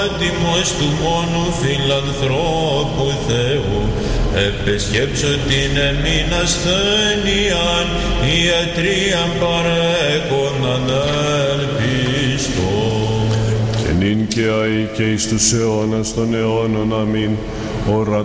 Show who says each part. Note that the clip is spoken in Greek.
Speaker 1: άτιμος του μόνου φιλανθρώπου Θεού, επεσκέψω την εμήν ασθένειαν, ιατρίαν παρέχονταν ελπιστό.
Speaker 2: Και νυν και αεί και εις τους αιώνας των αιώνων. Αμήν.